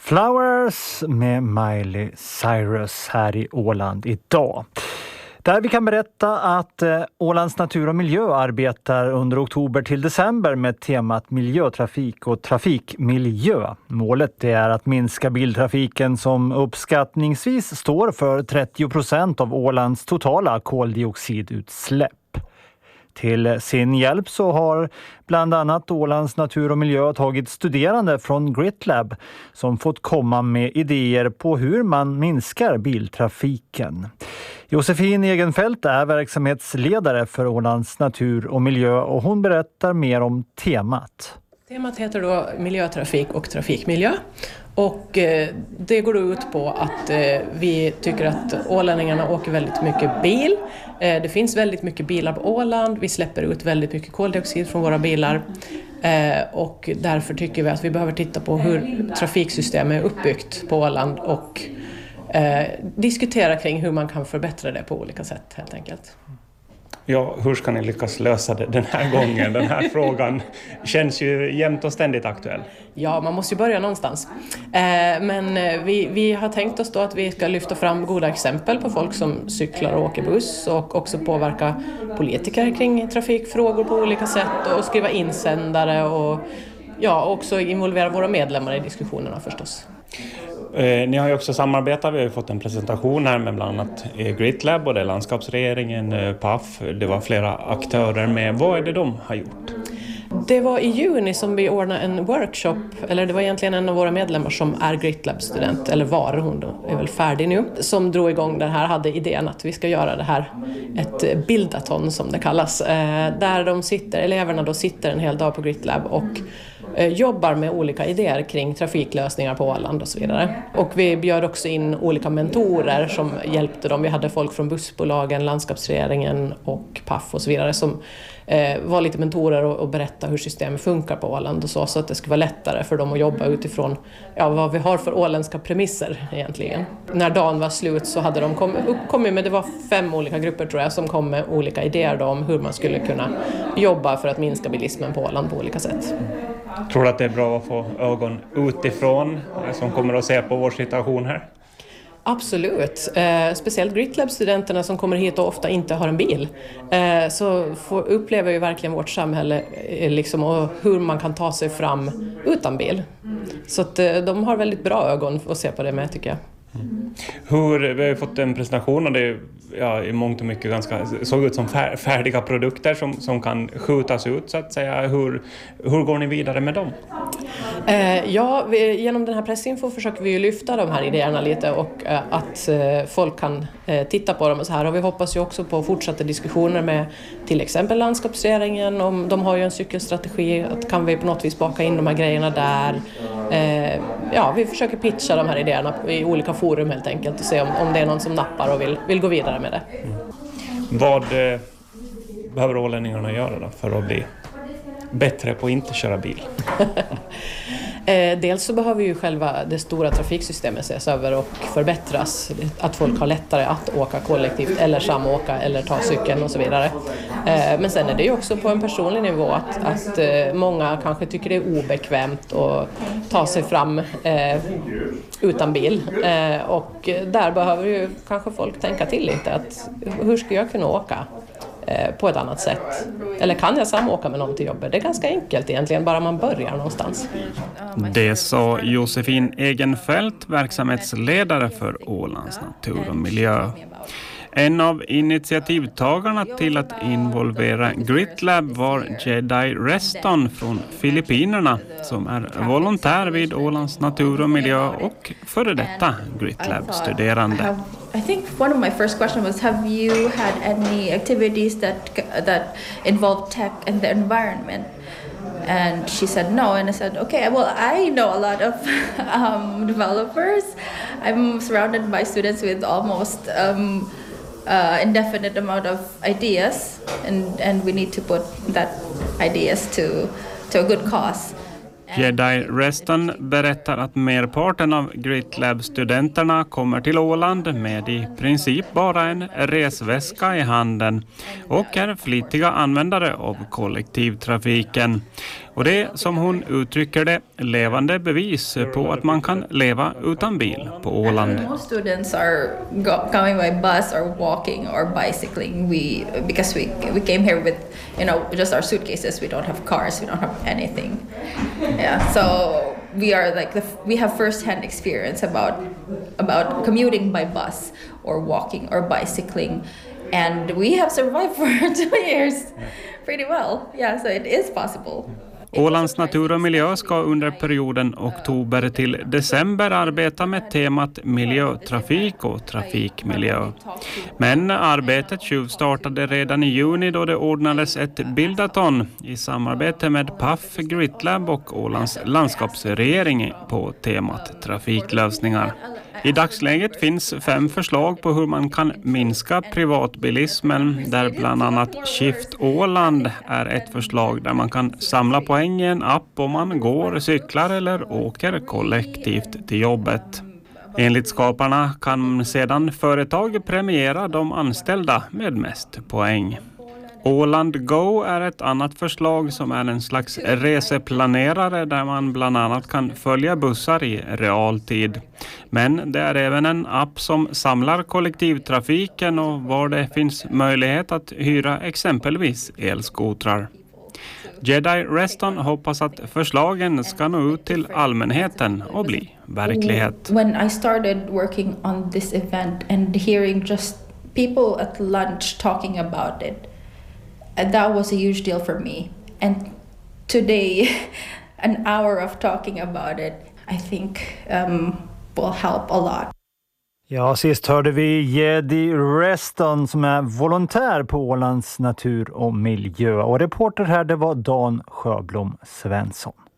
Flowers med Miley Cyrus här i Åland idag. Där vi kan berätta att Ålands natur och miljö arbetar under oktober till december med temat miljötrafik och trafikmiljö. Målet är att minska biltrafiken som uppskattningsvis står för 30% av Ålands totala koldioxidutsläpp. Till sin hjälp så har bland annat Ålands natur och miljö tagit studerande från GritLab som fått komma med idéer på hur man minskar biltrafiken. Josefin Egenfeldt är verksamhetsledare för Ålands natur och miljö och hon berättar mer om temat. Temat heter då miljötrafik och trafikmiljö och det går ut på att vi tycker att ålänningarna åker väldigt mycket bil. Det finns väldigt mycket bilar på Åland, vi släpper ut väldigt mycket koldioxid från våra bilar och därför tycker vi att vi behöver titta på hur trafiksystemet är uppbyggt på Åland och diskutera kring hur man kan förbättra det på olika sätt helt enkelt. Ja, hur ska ni lyckas lösa det den här gången? Den här frågan känns ju jämt och ständigt aktuell. Ja, man måste ju börja någonstans. Men vi har tänkt oss då att vi ska lyfta fram goda exempel på folk som cyklar och åker buss och också påverka politiker kring trafikfrågor på olika sätt och skriva insändare och också involvera våra medlemmar i diskussionerna förstås. Ni har ju också samarbetat, vi har ju fått en presentation här med bland annat GritLab och det är landskapsregeringen, PAF, det var flera aktörer med. Vad är det de har gjort? Det var i juni som vi ordnade en workshop, eller det var egentligen en av våra medlemmar som är GritLab-student, eller var, hon är väl färdig nu, som drog igång den här, hade idén att vi ska göra det här, ett bildaton som det kallas, där eleverna då sitter en hel dag på GritLab och jobbar med olika idéer kring trafiklösningar på Åland och så vidare. Och vi bjöd också in olika mentorer som hjälpte dem. Vi hade folk från bussbolagen, landskapsregeringen och PAF och så vidare som var lite mentorer och berätta hur systemet funkar på Åland och så att det skulle vara lättare för dem att jobba utifrån vad vi har för åländska premisser egentligen. När dagen var slut så hade de kommit med, det var 5 olika grupper tror jag som kom med olika idéer då om hur man skulle kunna jobba för att minska bilismen på Åland på olika sätt. Tror du att det är bra att få ögon utifrån som kommer att se på vår situation här? Absolut. Speciellt GritLab-studenterna som kommer hit och ofta inte har en bil. Så upplever ju verkligen vårt samhälle liksom, och hur man kan ta sig fram utan bil. Så att, de har väldigt bra ögon att se på det med tycker jag. Vi har fått en presentation och det är i mångt och mycket ganska såg ut som färdiga produkter som kan skjutas ut så att säga. Hur går ni vidare med dem? Genom den här pressinfo försöker vi ju lyfta de här idéerna lite och att folk kan titta på dem och så här. Och vi hoppas ju också på fortsatta diskussioner med till exempel landskapsregeringen. Om de har ju en cykelstrategi, att kan vi på något vis baka in de här grejerna där. Vi försöker pitcha de här idéerna i olika forum helt enkelt och se om det är någon som nappar och vill gå vidare med det. Vad behöver ålänningarna göra då för att bli bättre på att inte köra bil? Dels så behöver ju själva det stora trafiksystemet ses över och förbättras. Att folk har lättare att åka kollektivt eller samåka eller ta cykeln och så vidare. Men sen är det ju också på en personlig nivå att många kanske tycker det är obekvämt att ta sig fram utan bil. Och där behöver ju kanske folk tänka till lite att hur ska jag kunna åka på ett annat sätt? Eller kan jag samåka med någon till jobbet? Det är ganska enkelt egentligen, bara man börjar någonstans. Det sa Josefin Egenfeldt, verksamhetsledare för Ålands natur och miljö. En av initiativtagarna till att involvera GritLab var Jedi Reston från Filippinerna som är volontär vid Ålands natur och miljö och före detta GritLab-studerande. I think one of my first questions was, have you had any activities that involve tech and the environment? And she said no, and I said, okay, well, I know a lot of developers. I'm surrounded by students with almost indefinite amount of ideas, and we need to put that ideas to a good cause. Jedi Reston berättar att merparten av GritLab-studenterna kommer till Åland med i princip bara en resväska i handen och är flitiga användare av kollektivtrafiken. Och det är, som hon uttrycker det, levande bevis på att man kan leva utan bil på Åland. Most students are coming by bus or walking or bicycling. Because we came here with, just our suitcases. We don't have cars. We don't have anything. Yeah, so we are we have first-hand experience about commuting by bus or walking or bicycling, and we have survived for 2 years pretty well. Yeah, so it is possible. Ålands natur och miljö ska under perioden oktober till december arbeta med temat miljötrafik och trafikmiljö. Men arbetet tjuvstartade redan i juni då det ordnades ett bildaton i samarbete med PAF, GritLab och Ålands landskapsregering på temat trafiklösningar. I dagsläget finns 5 förslag på hur man kan minska privatbilismen, där bland annat Shift Åland är ett förslag där man kan samla poäng i en app om man går, cyklar eller åker kollektivt till jobbet. Enligt skaparna kan sedan företag premiera de anställda med mest poäng. Åland Go är ett annat förslag som är en slags reseplanerare där man bland annat kan följa bussar i realtid. Men det är även en app som samlar kollektivtrafiken och var det finns möjlighet att hyra exempelvis elskotrar. Jedi Reston hoppas att förslagen ska nå ut till allmänheten och bli verklighet. When I started working on this event and hearing just people at lunch talking about it, that was a huge deal for me. And today, an hour of talking about it, I think will help a lot. Ja, sist hörde vi Jedi Reston som är volontär på Ålands natur och miljö. Och reporter här det var Dan Sjöblom Svensson.